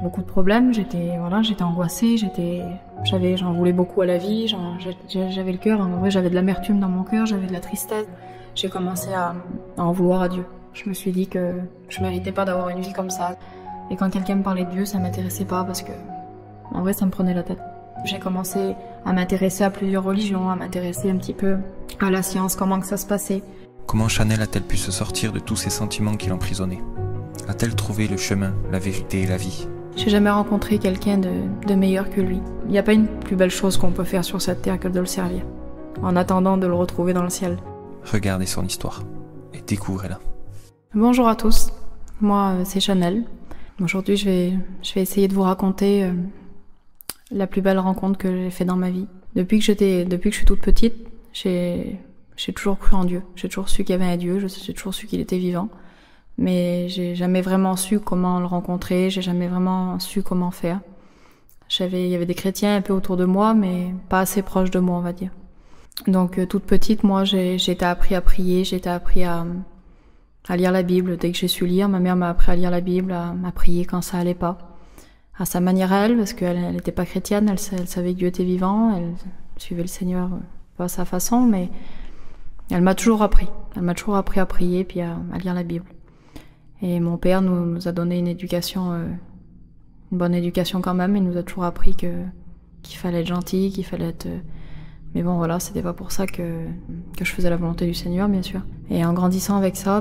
beaucoup de problèmes, j'étais angoissée, j'en voulais beaucoup à la vie, j'avais le cœur, en vrai j'avais de l'amertume dans mon cœur, j'avais de la tristesse. J'ai commencé à en vouloir à Dieu. Je me suis dit que je méritais pas d'avoir une vie comme ça. Et quand quelqu'un me parlait de Dieu, ça m'intéressait pas parce que, en vrai, ça me prenait la tête. J'ai commencé à m'intéresser à plusieurs religions, à m'intéresser un petit peu à la science, comment que ça se passait. Comment Chanel a-t-elle pu se sortir de tous ces sentiments qui l'emprisonnaient? A-t-elle trouvé le chemin, la vérité et la vie? J'ai jamais rencontré quelqu'un de meilleur que lui. Il n'y a pas une plus belle chose qu'on peut faire sur cette terre que de le servir, en attendant de le retrouver dans le ciel. Regardez son histoire et découvrez-la. Bonjour à tous, moi c'est Chanel. Aujourd'hui je vais essayer de vous raconter la plus belle rencontre que j'ai faite dans ma vie. Depuis que je suis toute petite, j'ai toujours cru en Dieu. J'ai toujours su qu'il y avait un Dieu, j'ai toujours su qu'il était vivant. Mais j'ai jamais vraiment su comment le rencontrer, j'ai jamais vraiment su comment faire. Il y avait des chrétiens un peu autour de moi, mais pas assez proches de moi, on va dire. Donc toute petite, moi j'ai été appris à prier, j'ai été appris à lire la Bible. Dès que j'ai su lire, ma mère m'a appris à lire la Bible, à prier quand ça allait pas. À sa manière à elle, parce qu'elle n'était pas chrétienne, elle savait que Dieu était vivant, elle suivait le Seigneur pas à sa façon, mais elle m'a toujours appris. Elle m'a toujours appris à prier puis à lire la Bible. Et mon père nous a donné une bonne éducation quand même. Il nous a toujours appris qu'il fallait être gentil, qu'il fallait être... Mais bon, voilà, c'était pas pour ça que je faisais la volonté du Seigneur, bien sûr. Et en grandissant avec ça,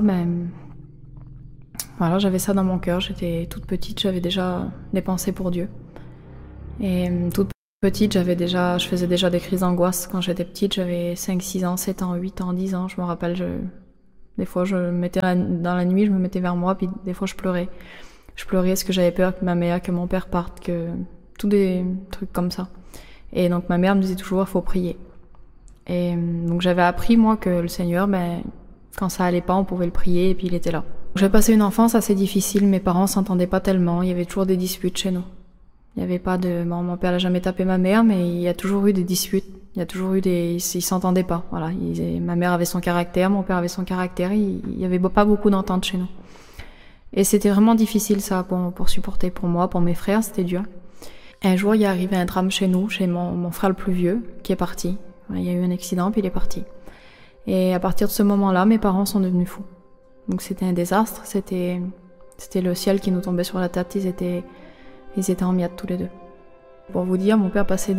voilà, j'avais ça dans mon cœur. J'étais toute petite, j'avais déjà des pensées pour Dieu. Et toute petite, je faisais déjà des crises d'angoisse. Quand j'étais petite, j'avais 5, 6 ans, 7 ans, 8 ans, 10 ans. Je me rappelle, des fois, je me mettais dans la nuit, je me mettais vers moi, puis des fois, je pleurais. Je pleurais parce que j'avais peur que ma mère, que mon père parte, tous des trucs comme ça. Et donc, ma mère me disait toujours, il faut prier. Et donc, j'avais appris, moi, que le Seigneur, quand ça allait pas, on pouvait le prier, et puis il était là. J'ai passé une enfance assez difficile, mes parents s'entendaient pas tellement, il y avait toujours des disputes chez nous. Il y avait pas de... Bon, mon père n'a jamais tapé ma mère, mais il y a toujours eu des disputes. Il y a toujours eu ils s'entendaient pas, voilà. Ma mère avait son caractère, mon père avait son caractère, il y avait pas beaucoup d'entente chez nous. Et c'était vraiment difficile, ça, pour supporter. Pour moi, pour mes frères, c'était dur. Un jour, il est arrivé un drame chez nous, chez mon frère le plus vieux, qui est parti. Il y a eu un accident, puis il est parti. Et à partir de ce moment-là, mes parents sont devenus fous. Donc c'était un désastre, c'était le ciel qui nous tombait sur la tête, ils étaient en miettes tous les deux. Pour vous dire, mon père passait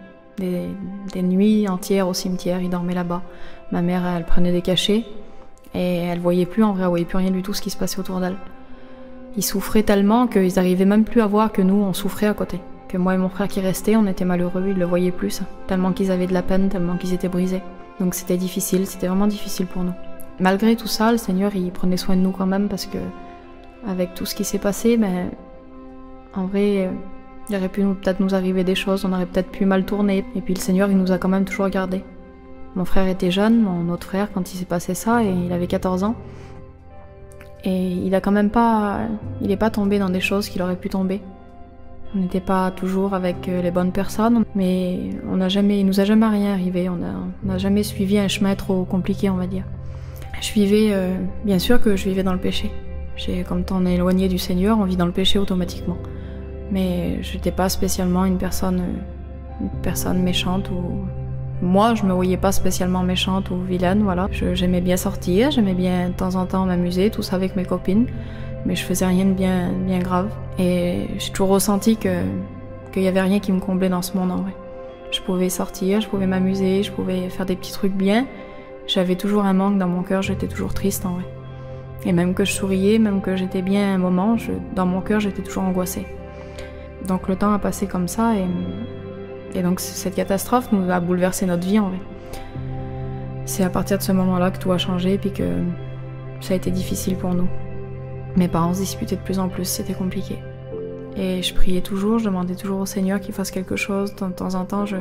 des nuits entières au cimetière, il dormait là-bas. Ma mère, elle prenait des cachets, et elle voyait plus, en vrai, elle voyait plus rien du tout ce qui se passait autour d'elle. Ils souffraient tellement qu'ils arrivaient même plus à voir que nous, on souffrait à côté. Que moi et mon frère qui restaient, on était malheureux, ils le voyaient plus, ça. Tellement qu'ils avaient de la peine, tellement qu'ils étaient brisés. Donc c'était difficile, c'était vraiment difficile pour nous. Malgré tout ça, le Seigneur, il prenait soin de nous quand même, parce que avec tout ce qui s'est passé, en vrai, il aurait pu peut-être nous arriver des choses, on aurait peut-être pu mal tourner. Et puis le Seigneur, il nous a quand même toujours gardés. Mon frère était jeune, mon autre frère, quand il s'est passé ça, et il avait 14 ans. Et il est pas tombé dans des choses qu'il aurait pu tomber. On n'était pas toujours avec les bonnes personnes, mais il nous a jamais rien arrivé. On n'a jamais suivi un chemin trop compliqué, on va dire. Bien sûr que je vivais dans le péché. Quand on est éloigné du Seigneur, on vit dans le péché automatiquement. Mais je n'étais pas spécialement une personne méchante ou... Moi, je me voyais pas spécialement méchante ou vilaine, voilà. J'aimais bien sortir, j'aimais bien de temps en temps m'amuser, tout ça avec mes copines, mais je faisais rien de bien grave. Et j'ai toujours ressenti qu'il y avait rien qui me comblait dans ce monde, en vrai. Je pouvais sortir, je pouvais m'amuser, je pouvais faire des petits trucs bien. J'avais toujours un manque dans mon cœur, j'étais toujours triste, en vrai. Et même que je souriais, même que j'étais bien à un moment, dans mon cœur, j'étais toujours angoissée. Donc le temps a passé comme ça, et donc cette catastrophe nous a bouleversé notre vie, en vrai. C'est à partir de ce moment-là que tout a changé, puis que ça a été difficile pour nous. Mes parents se disputaient de plus en plus, c'était compliqué. Et je priais toujours, je demandais toujours au Seigneur qu'il fasse quelque chose. De temps en temps, je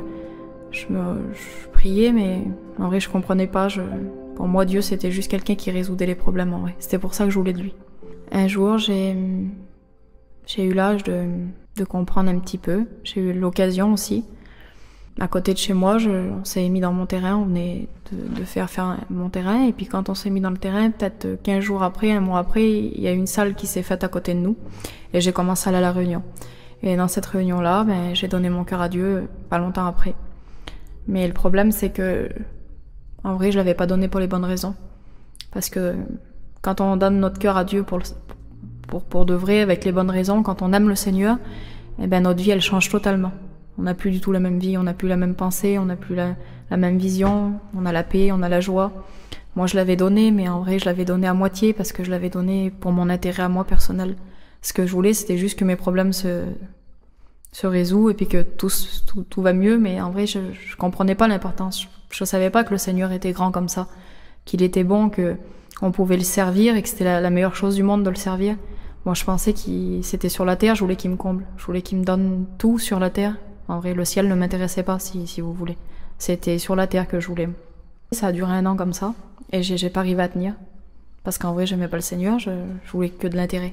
priais, mais en vrai, je comprenais pas. Pour moi, Dieu, c'était juste quelqu'un qui résoudait les problèmes, en vrai. C'était pour ça que je voulais de lui. Un jour, j'ai eu l'âge de comprendre un petit peu. J'ai eu l'occasion aussi. à côté de chez moi, on s'est mis dans mon terrain, on venait de faire mon terrain, et puis quand on s'est mis dans le terrain, peut-être 15 jours après, un mois après, il y a une salle qui s'est faite à côté de nous, et j'ai commencé à aller à la réunion. Et dans cette réunion-là, j'ai donné mon cœur à Dieu pas longtemps après. Mais le problème, c'est que, en vrai, je l'avais pas donné pour les bonnes raisons. Parce que quand on donne notre cœur à Dieu pour de vrai, avec les bonnes raisons, quand on aime le Seigneur, notre vie, elle change totalement. On n'a plus du tout la même vie, on n'a plus la même pensée, on n'a plus la même vision, on a la paix, on a la joie. Moi, je l'avais donné, mais en vrai, je l'avais donné à moitié parce que je l'avais donné pour mon intérêt à moi personnel. Ce que je voulais, c'était juste que mes problèmes se résout et puis que tout va mieux, mais en vrai, je comprenais pas l'importance. Je savais pas que le Seigneur était grand comme ça, qu'il était bon, que on pouvait le servir et que c'était la meilleure chose du monde de le servir. Moi, je pensais qu'il c'était sur la terre, je voulais qu'il me comble. Je voulais qu'il me donne tout sur la terre. En vrai, le ciel ne m'intéressait pas, si vous voulez. C'était sur la terre que je voulais. Ça a duré 1 an comme ça, et j'ai pas arrivé à tenir. Parce qu'en vrai, j'aimais pas le Seigneur, je voulais que de l'intérêt.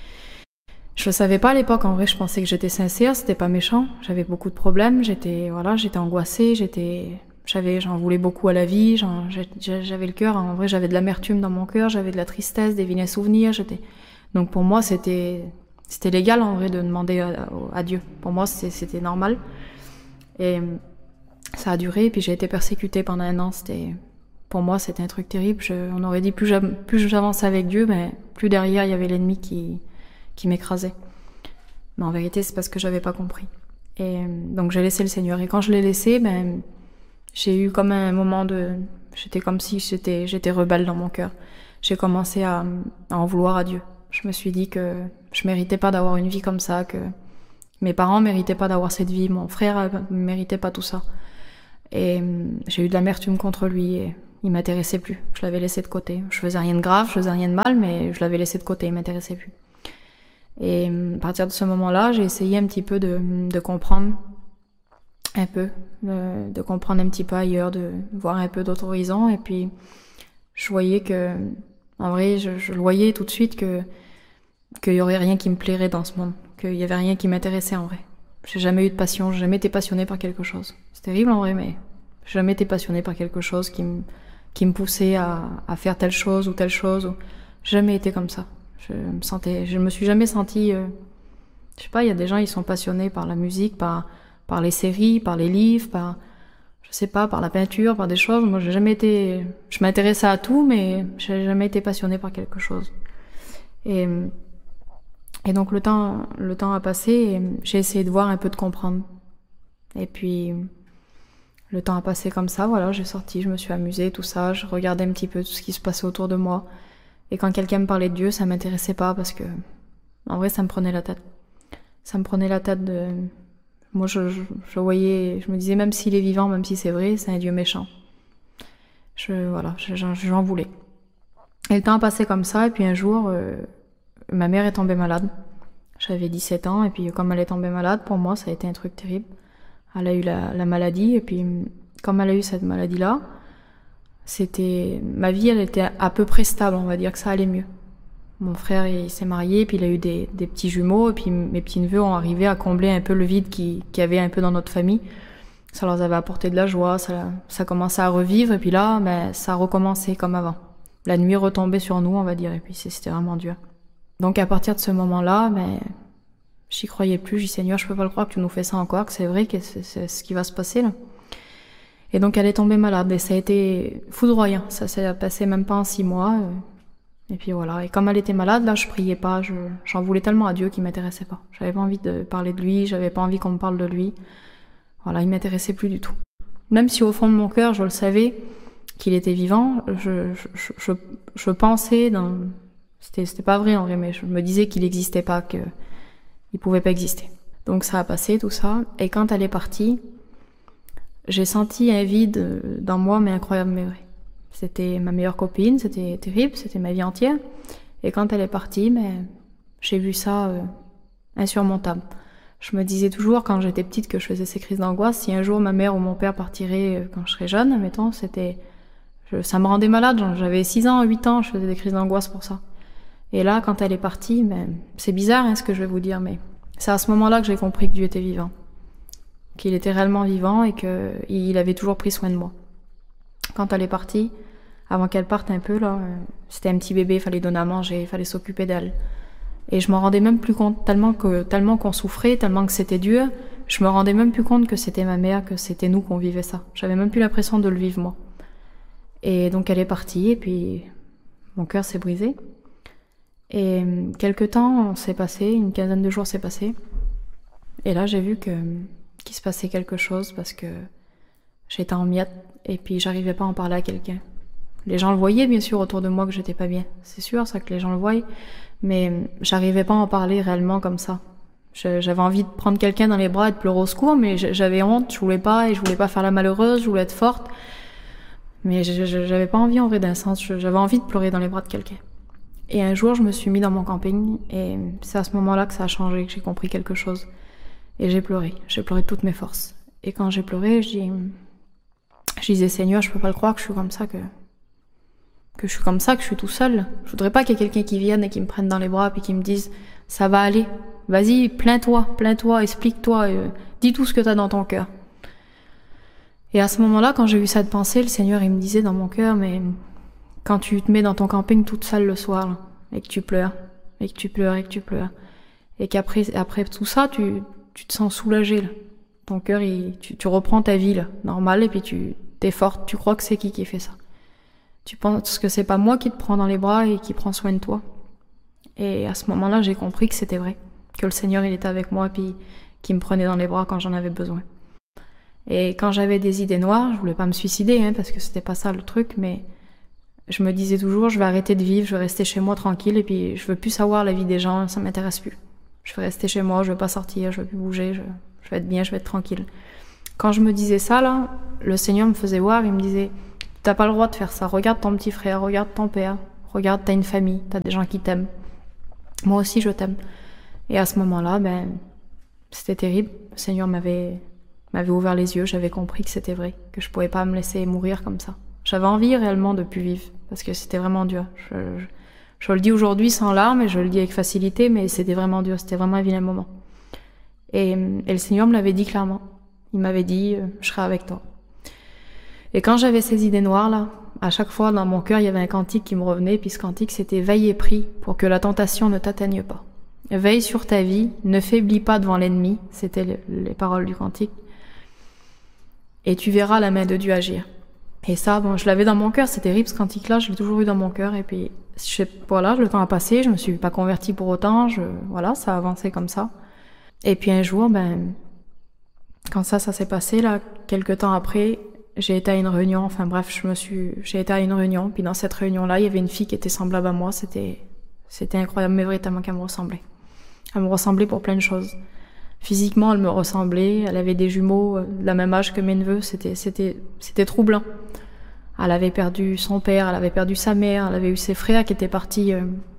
Je le savais pas à l'époque, en vrai, je pensais que j'étais sincère, c'était pas méchant. J'avais beaucoup de problèmes, j'étais angoissée, j'en voulais beaucoup à la vie, j'avais le cœur, en vrai, j'avais de l'amertume dans mon cœur, j'avais de la tristesse, des vilains souvenirs, donc pour moi, c'était légal, en vrai, de demander à Dieu. Pour moi, c'était normal. Et ça a duré, et puis j'ai été persécutée pendant 1 an, pour moi, c'était un truc terrible. On aurait dit, plus j'avançais avec Dieu, plus derrière, il y avait l'ennemi qui m'écrasait. Mais en vérité, c'est parce que j'avais pas compris. Et donc j'ai laissé le Seigneur. Et quand je l'ai laissé, j'ai eu comme un moment j'étais comme si j'étais rebelle dans mon cœur. J'ai commencé à en vouloir à Dieu. Je me suis dit que je méritais pas d'avoir une vie comme ça, que mes parents méritaient pas d'avoir cette vie, mon frère méritait pas tout ça. Et j'ai eu de l'amertume contre lui et il m'intéressait plus. Je l'avais laissé de côté. Je faisais rien de grave, je faisais rien de mal, mais je l'avais laissé de côté, il m'intéressait plus. Et à partir de ce moment-là, j'ai essayé un petit peu de comprendre un peu, de comprendre un petit peu ailleurs, de voir un peu d'autres horizons. Et puis, je voyais que, en vrai, je le voyais tout de suite qu'il y aurait rien qui me plairait dans ce monde, qu'il y avait rien qui m'intéressait en vrai. J'ai jamais eu de passion, j'ai jamais été passionnée par quelque chose. C'est terrible en vrai, mais j'ai jamais été passionnée par quelque chose qui me poussait à faire telle chose ou telle chose. J'ai jamais été comme ça. Je me suis jamais sentie, je sais pas, il y a des gens, ils sont passionnés par la musique, par les séries, par les livres, je sais pas, par la peinture, par des choses. Moi, je m'intéressais à tout, mais j'ai jamais été passionnée par quelque chose. Et donc le temps a passé et j'ai essayé de voir un peu, de comprendre. Et puis le temps a passé comme ça, voilà, j'ai sorti, je me suis amusée, tout ça, je regardais un petit peu tout ce qui se passait autour de moi. Et quand quelqu'un me parlait de Dieu, ça m'intéressait pas parce que, en vrai, ça me prenait la tête. Ça me prenait la tête de... Moi, je voyais, je me disais, même s'il est vivant, même si c'est vrai, c'est un Dieu méchant. J'en voulais. Et le temps a passé comme ça, et puis un jour, ma mère est tombée malade. J'avais 17 ans, et puis comme elle est tombée malade, pour moi, ça a été un truc terrible. Elle a eu la maladie, et puis comme elle a eu cette maladie-là, ma vie, elle était à peu près stable, on va dire que ça allait mieux. Mon frère, il s'est marié, puis il a eu des petits jumeaux, et puis mes petits-neveux ont arrivé à combler un peu le vide qu'il y avait un peu dans notre famille. Ça leur avait apporté de la joie, ça commençait à revivre, et puis là, ça a recommencé comme avant. La nuit retombait sur nous, on va dire, et puis c'était vraiment dur. Donc à partir de ce moment-là, j'y croyais plus, j'ai dit Seigneur, je peux pas le croire que tu nous fais ça encore, que c'est vrai, que c'est ce qui va se passer là. Et donc elle est tombée malade, et ça a été foudroyant, ça s'est passé même pas en 6 mois, et puis voilà. Et comme elle était malade, là je priais pas, j'en voulais tellement à Dieu qu'il m'intéressait pas. J'avais pas envie de parler de lui, j'avais pas envie qu'on me parle de lui. Voilà, il m'intéressait plus du tout. Même si au fond de mon cœur, je le savais qu'il était vivant, je pensais c'était pas vrai en vrai, mais je me disais qu'il existait pas, qu'il pouvait pas exister. Donc ça a passé, tout ça, et quand elle est partie, j'ai senti un vide dans moi, mais incroyable, mais vrai. C'était ma meilleure copine, c'était terrible, c'était ma vie entière. Et quand elle est partie, j'ai vu ça insurmontable. Je me disais toujours, quand j'étais petite, que je faisais ces crises d'angoisse, si un jour ma mère ou mon père partirait quand je serais jeune, admettons, ça me rendait malade. J'avais 6 ans, 8 ans, je faisais des crises d'angoisse pour ça. Et là, quand elle est partie, c'est bizarre ce que je vais vous dire, mais c'est à ce moment-là que j'ai compris que Dieu était vivant. qu'il était réellement vivant et qu'il avait toujours pris soin de moi. Quand elle est partie, avant qu'elle parte un peu, là, c'était un petit bébé, il fallait donner à manger, il fallait s'occuper d'elle. Et je m'en rendais même plus compte, tellement qu'on souffrait, tellement que c'était dur, je me rendais même plus compte que c'était ma mère, que c'était nous qu'on vivait ça. J'avais même plus l'impression de le vivre, moi. Et donc elle est partie, et puis mon cœur s'est brisé. Et quelque temps s'est passé, une quinzaine de jours s'est passé. Et là, j'ai vu qu'il se passait quelque chose parce que j'étais en miettes et puis j'arrivais pas à en parler à quelqu'un. Les gens le voyaient, bien sûr, autour de moi que j'étais pas bien. C'est sûr, ça, que les gens le voient. Mais j'arrivais pas à en parler réellement comme ça. J'avais envie de prendre quelqu'un dans les bras et de pleurer au secours, mais j'avais honte, je voulais pas, et je voulais pas faire la malheureuse, je voulais être forte. Mais j'avais pas envie, en vrai, d'un sens. J'avais envie de pleurer dans les bras de quelqu'un. Et un jour, je me suis mis dans mon camping, et c'est à ce moment-là que ça a changé, que j'ai compris quelque chose. Et j'ai pleuré de toutes mes forces. Et quand j'ai pleuré, je disais, Seigneur, je peux pas le croire que je suis comme ça, que je suis comme ça, que je suis tout seul. Je voudrais pas qu'il y ait quelqu'un qui vienne et qui me prenne dans les bras puis qui me dise, ça va aller. Vas-y, plains-toi, explique-toi, dis tout ce que t'as dans ton cœur. Et à ce moment-là, quand j'ai eu cette pensée, le Seigneur, il me disait dans mon cœur, mais quand tu te mets dans ton camping toute seule le soir, là, et que tu pleures, et que tu pleures, et que tu pleures, et qu'après tout ça, tu te sens soulagé, là. Ton cœur, tu reprends ta vie, là, normale, et puis t'es forte, tu crois que c'est qui fait ça. Tu penses que c'est pas moi qui te prends dans les bras et qui prend soin de toi. Et à ce moment-là, j'ai compris que c'était vrai, que le Seigneur, il était avec moi, puis qu'il me prenait dans les bras quand j'en avais besoin. Et quand j'avais des idées noires, je voulais pas me suicider, hein, parce que c'était pas ça le truc, mais je me disais toujours, je vais arrêter de vivre, je vais rester chez moi tranquille, et puis je veux plus savoir la vie des gens, ça m'intéresse plus. Je vais rester chez moi, je veux pas sortir, je veux plus bouger, je vais être bien, je vais être tranquille. Quand je me disais ça, là, le Seigneur me faisait voir, il me disait, t'as pas le droit de faire ça, regarde ton petit frère, regarde ton père, regarde, t'as une famille, t'as des gens qui t'aiment. Moi aussi, je t'aime. Et à ce moment-là, c'était terrible. Le Seigneur m'avait ouvert les yeux, j'avais compris que c'était vrai, que je pouvais pas me laisser mourir comme ça. J'avais envie réellement de plus vivre, parce que c'était vraiment dur. Je le dis aujourd'hui sans larmes, et je le dis avec facilité, mais c'était vraiment dur, c'était vraiment un vilain moment. Et le Seigneur me l'avait dit clairement. Il m'avait dit, je serai avec toi. Et quand j'avais ces idées noires, là, à chaque fois, dans mon cœur, il y avait un cantique qui me revenait, puis ce cantique, c'était « Veille et prie pour que la tentation ne t'atteigne pas. Veille sur ta vie, ne faiblis pas devant l'ennemi. » C'était les paroles du cantique. « Et tu verras la main de Dieu agir. » Et ça, je l'avais dans mon cœur, c'est terrible, ce cantique-là, je l'ai toujours eu dans mon cœur. Et puis, voilà, le temps a passé, je me suis pas convertie pour autant, voilà, ça a avancé comme ça. Et puis un jour, quand ça s'est passé, là, quelques temps après, j'ai été à une réunion, enfin bref, j'ai été à une réunion, puis dans cette réunion-là, il y avait une fille qui était semblable à moi, c'était incroyable, mais véritablement qu'elle me ressemblait. Elle me ressemblait pour plein de choses. Physiquement, elle me ressemblait, elle avait des jumeaux de la même âge que mes neveux, c'était troublant. Elle avait perdu son père, elle avait perdu sa mère, elle avait eu ses frères qui étaient partis,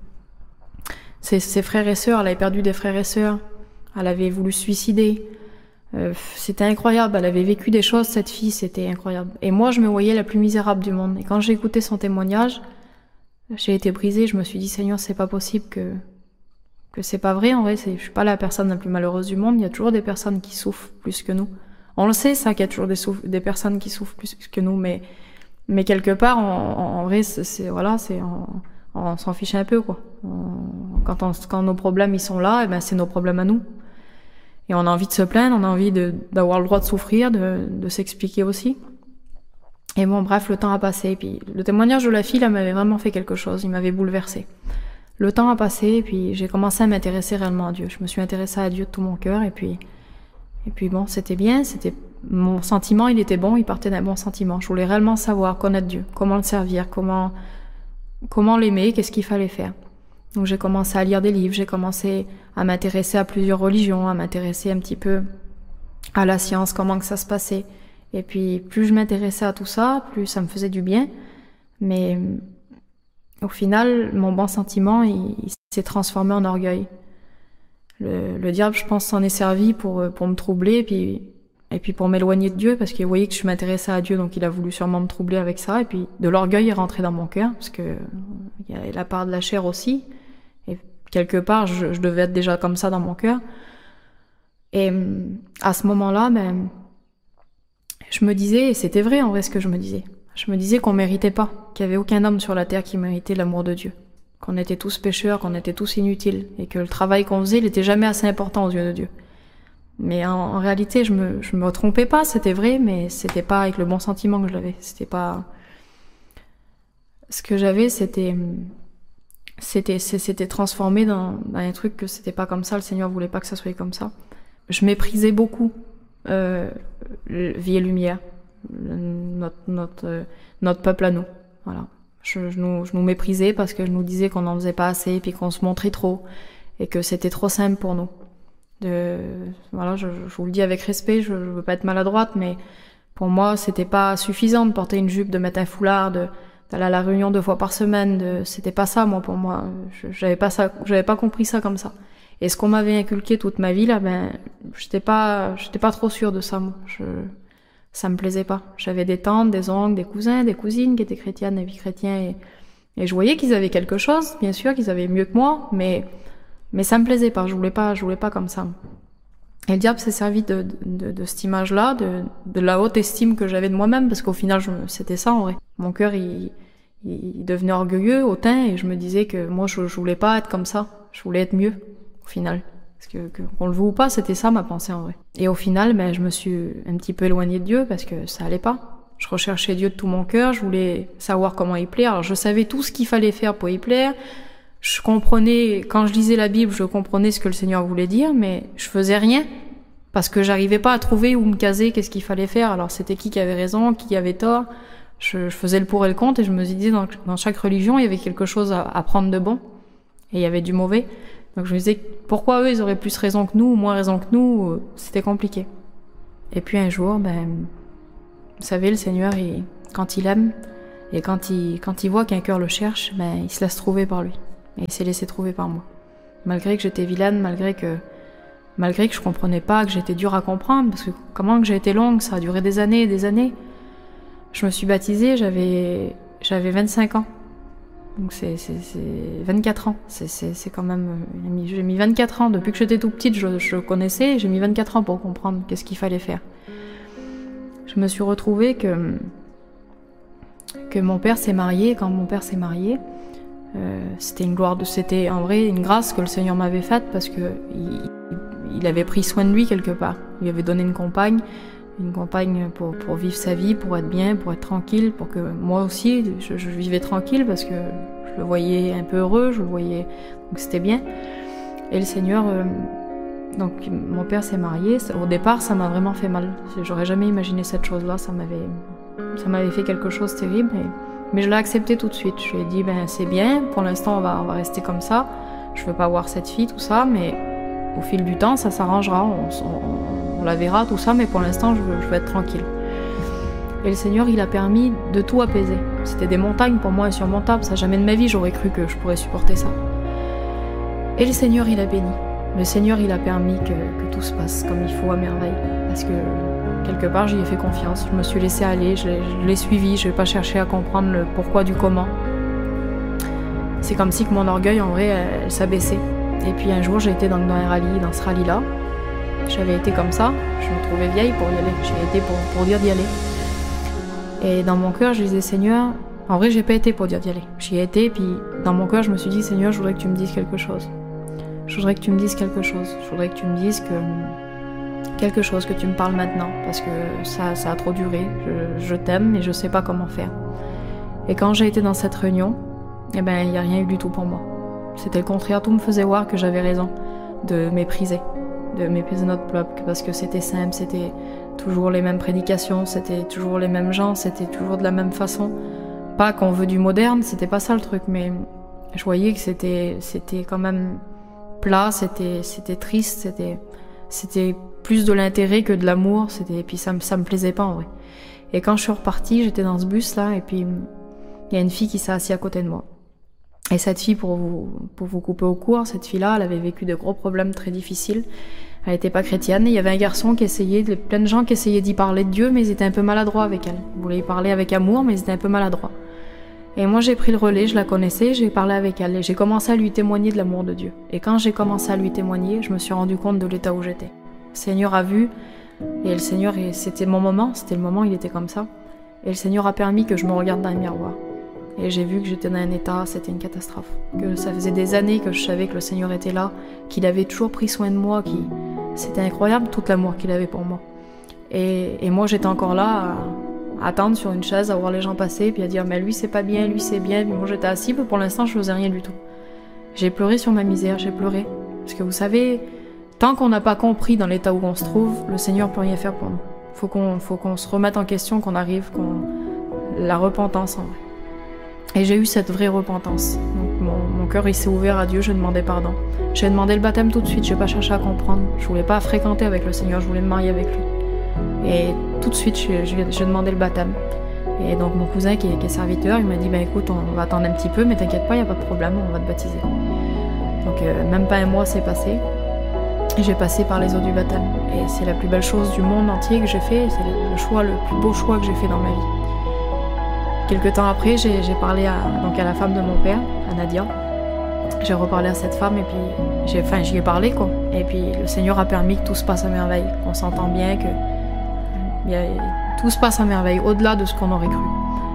ses frères et sœurs, elle avait perdu des frères et sœurs, elle avait voulu se suicider. C'était incroyable, elle avait vécu des choses, cette fille, c'était incroyable. Et moi, je me voyais la plus misérable du monde. Et quand j'ai écouté son témoignage, j'ai été brisée, je me suis dit, Seigneur, c'est pas possible que c'est pas vrai, en vrai, je suis pas la personne la plus malheureuse du monde, il y a toujours des personnes qui souffrent plus que nous. On le sait, ça, qu'il y a toujours des personnes qui souffrent plus que nous, mais quelque part, en vrai, on s'en fiche un peu, quoi. Quand nos problèmes, ils sont là, c'est nos problèmes à nous. Et on a envie de se plaindre, on a envie d'avoir le droit de souffrir, de s'expliquer aussi. Et bref, le temps a passé. Et puis le témoignage de la fille, là, m'avait vraiment fait quelque chose. Il m'avait bouleversée. Le temps a passé, et puis j'ai commencé à m'intéresser réellement à Dieu. Je me suis intéressée à Dieu de tout mon cœur, et puis c'était bien. Mon sentiment, il était bon, il partait d'un bon sentiment. Je voulais réellement savoir, connaître Dieu, comment le servir, comment l'aimer, qu'est-ce qu'il fallait faire. Donc j'ai commencé à lire des livres, j'ai commencé à m'intéresser à plusieurs religions, à m'intéresser un petit peu à la science, comment que ça se passait. Et puis plus je m'intéressais à tout ça, plus ça me faisait du bien. Mais au final, mon bon sentiment, il s'est transformé en orgueil. Le diable, je pense, s'en est servi pour me troubler, et puis pour m'éloigner de Dieu, parce qu'il voyait que je m'intéressais à Dieu, donc il a voulu sûrement me troubler avec ça. Et puis de l'orgueil est rentré dans mon cœur, parce que il y a la part de la chair aussi. Et quelque part, je devais être déjà comme ça dans mon cœur. Et à ce moment-là, ben, je me disais, et c'était vrai en vrai ce que je me disais qu'on méritait pas, qu'il y avait aucun homme sur la terre qui méritait l'amour de Dieu, qu'on était tous pécheurs, qu'on était tous inutiles, et que le travail qu'on faisait, il était jamais assez important aux yeux de Dieu. Mais en réalité, je me trompais pas, c'était vrai, mais c'était pas avec le bon sentiment que je l'avais. C'était pas... Ce que j'avais, c'était transformé dans un truc que c'était pas comme ça, le Seigneur voulait pas que ça soit comme ça. Je méprisais beaucoup Vie et Lumière, notre peuple à nous. Voilà. Je nous méprisais parce que je nous disais qu'on n'en faisait pas assez, puis qu'on se montrait trop, et que c'était trop simple pour nous. Voilà, je vous le dis avec respect, je veux pas être maladroite, mais pour moi, c'était pas suffisant de porter une jupe, de mettre un foulard, d'aller à la réunion 2 fois par semaine. C'était pas ça, moi, pour moi. J'avais pas compris ça comme ça. Et ce qu'on m'avait inculqué toute ma vie, là, ben, j'étais pas trop sûre de ça, moi. Ça me plaisait pas. J'avais des tantes, des oncles, des cousins, des cousines qui étaient chrétiennes, des vies chrétiens, et je voyais qu'ils avaient quelque chose, bien sûr, qu'ils avaient mieux que moi, mais ça me plaisait pas. Je voulais pas comme ça. Et le diable s'est servi de cette image-là, de la haute estime que j'avais de moi-même, parce qu'au final, c'était ça, en vrai. Mon cœur, il devenait orgueilleux, hautain, et je me disais que moi, je voulais pas être comme ça. Je voulais être mieux, au final. Parce qu'on le veut ou pas, c'était ça ma pensée, en vrai. Et au final, ben, je me suis un petit peu éloignée de Dieu, parce que ça allait pas. Je recherchais Dieu de tout mon cœur, je voulais savoir comment y plaire. Alors, je savais tout ce qu'il fallait faire pour y plaire. Je comprenais, quand je lisais la Bible, je comprenais ce que le Seigneur voulait dire, mais je faisais rien. Parce que j'arrivais pas à trouver où me caser, qu'est-ce qu'il fallait faire. Alors c'était qui avait raison, qui avait tort. Je faisais le pour et le contre, et je me disais, dans chaque religion, il y avait quelque chose à prendre de bon. Et il y avait du mauvais. Donc je me disais, pourquoi eux, ils auraient plus raison que nous, ou moins raison que nous? C'était compliqué. Et puis un jour, ben, vous savez, le Seigneur, quand il aime, et quand il voit qu'un cœur le cherche, ben, il se laisse trouver par lui. Et il s'est laissé trouver par moi. Malgré que j'étais vilaine, malgré que je comprenais pas, que j'étais dure à comprendre, parce que comment que j'ai été longue, ça a duré des années et des années. Je me suis baptisée, j'avais 25 ans. Donc c'est 24 ans. C'est quand même... J'ai mis 24 ans. Depuis que j'étais tout petite, je connaissais, j'ai mis 24 ans pour comprendre qu'est-ce qu'il fallait faire. Je me suis retrouvée que mon père s'est marié, quand mon père s'est marié, c'était en vrai une grâce que le Seigneur m'avait faite, parce que il avait pris soin de lui quelque part. Il lui avait donné une compagne pour vivre sa vie, pour être bien, pour être tranquille, pour que moi aussi je vivais tranquille, parce que je le voyais un peu heureux, je le voyais, donc c'était bien. Et le Seigneur, donc mon père s'est marié. Au départ, ça m'a vraiment fait mal. J'aurais jamais imaginé cette chose-là. Ça m'avait fait quelque chose de terrible. Mais je l'ai accepté tout de suite. Je lui ai dit, ben c'est bien, pour l'instant on va rester comme ça. Je veux pas voir cette fille, tout ça, mais au fil du temps, ça s'arrangera. On la verra, tout ça, mais pour l'instant, je veux être tranquille. Et le Seigneur, il a permis de tout apaiser. C'était des montagnes pour moi insurmontables. Ça, jamais de ma vie, j'aurais cru que je pourrais supporter ça. Et le Seigneur, il a béni. Le Seigneur, il a permis que tout se passe comme il faut à merveille. Parce que quelque part, j'y ai fait confiance. Je me suis laissée aller, je l'ai suivi. Je n'ai pas cherché à comprendre le pourquoi du comment. C'est comme si que mon orgueil, en vrai, elle s'abaissait. Et puis un jour, j'ai été dans un rallye, dans ce rallye-là. J'avais été comme ça. Je me trouvais vieille pour y aller. J'ai été pour dire d'y aller. Et dans mon cœur, je disais, Seigneur... En vrai, j'ai pas été pour dire d'y aller. J'y ai été, puis dans mon cœur, je me suis dit, Seigneur, je voudrais que tu me dises quelque chose. Je voudrais que tu me dises quelque chose. Je voudrais que tu me dises quelque chose, que tu me parles maintenant, parce que ça a trop duré. Je t'aime, mais je sais pas comment faire. Et quand j'ai été dans cette réunion, eh ben, il n'y a rien eu du tout pour moi. C'était le contraire. Tout me faisait voir que j'avais raison de mépriser notre peuple, parce que c'était simple, c'était toujours les mêmes prédications, c'était toujours les mêmes gens, c'était toujours de la même façon. Pas qu'on veut du moderne, c'était pas ça le truc, mais je voyais que c'était quand même plat, c'était triste, c'était plus de l'intérêt que de l'amour, et puis ça me plaisait pas en vrai. Et quand je suis repartie, j'étais dans ce bus là, et puis il y a une fille qui s'est assise à côté de moi. Et cette fille, pour vous couper au court, cette fille-là, elle avait vécu de gros problèmes très difficiles. Elle n'était pas chrétienne, et il y avait un garçon qui essayait, plein de gens qui essayaient d'y parler de Dieu, mais ils étaient un peu maladroits avec elle. Ils voulaient y parler avec amour, mais ils étaient un peu maladroits. Et moi, j'ai pris le relais, je la connaissais, j'ai parlé avec elle, et j'ai commencé à lui témoigner de l'amour de Dieu. Et quand j'ai commencé à lui témoigner, je me suis rendu compte de l'état où j'étais. Seigneur a vu, et le Seigneur, c'était mon moment, c'était le moment, il était comme ça. Et le Seigneur a permis que je me regarde dans le miroir. Et j'ai vu que j'étais dans un état, c'était une catastrophe. Que ça faisait des années que je savais que le Seigneur était là, qu'il avait toujours pris soin de moi, c'était incroyable tout l'amour qu'il avait pour moi. Et moi j'étais encore là à attendre sur une chaise, à voir les gens passer, puis à dire mais lui c'est pas bien, lui c'est bien. Puis moi j'étais assis, mais pour l'instant je faisais rien du tout. J'ai pleuré sur ma misère, j'ai pleuré. Parce que vous savez, tant qu'on n'a pas compris dans l'état où on se trouve, le Seigneur peut rien faire pour nous. Faut qu'on se remette en question, qu'on arrive, la repentance en vrai. Et j'ai eu cette vraie repentance. Donc mon cœur il s'est ouvert à Dieu, je demandais pardon. J'ai demandé le baptême tout de suite, j'ai pas cherché à comprendre. Je voulais pas fréquenter avec le Seigneur, je voulais me marier avec lui. Et tout de suite j'ai demandé le baptême. Et donc mon cousin qui est serviteur, il m'a dit écoute, on va attendre un petit peu, mais t'inquiète pas, y a pas de problème, on va te baptiser. Donc même pas un mois s'est passé. Et j'ai passé par les eaux du baptême. Et c'est la plus belle chose du monde entier que j'ai fait, c'est le plus beau choix que j'ai fait dans ma vie. Quelque temps après, j'ai parlé à la femme de mon père, à Nadia. J'ai reparlé à cette femme et puis j'y ai parlé quoi. Et puis le Seigneur a permis que tout se passe à merveille, qu'on s'entend bien, que tout se passe à merveille, au-delà de ce qu'on aurait cru.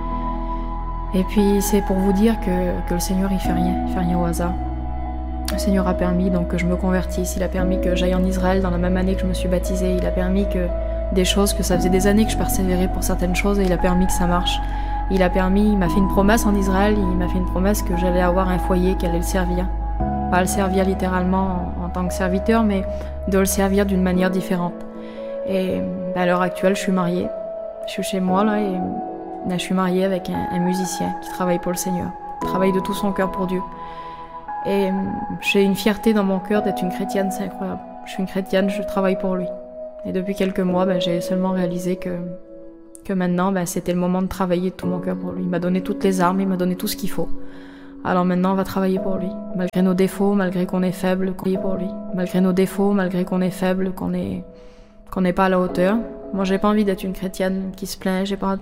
Et puis c'est pour vous dire que le Seigneur il fait rien au hasard. Le Seigneur a permis donc que je me convertisse, il a permis que j'aille en Israël dans la même année que je me suis baptisée, il a permis que des choses, que ça faisait des années que je persévérais pour certaines choses et il a permis que ça marche. Il m'a fait une promesse en Israël, il m'a fait une promesse que j'allais avoir un foyer, qu'elle allait le servir. Pas le servir littéralement en tant que serviteur, mais de le servir d'une manière différente. Et à l'heure actuelle, je suis mariée. Je suis chez moi là et je suis mariée avec un musicien qui travaille pour le Seigneur, travaille de tout son cœur pour Dieu. Et j'ai une fierté dans mon cœur d'être une chrétienne, c'est incroyable. Je suis une chrétienne, je travaille pour lui. Et depuis quelques mois, j'ai seulement réalisé que maintenant, c'était le moment de travailler de tout mon cœur pour lui. Il m'a donné toutes les armes, il m'a donné tout ce qu'il faut. Alors maintenant, on va travailler pour lui. Malgré nos défauts, malgré qu'on est faible, qu'on est pour lui. Malgré nos défauts, malgré qu'on est faible, qu'on n'est pas à la hauteur. Moi, j'ai pas envie d'être une chrétienne qui se plaint, j'ai pas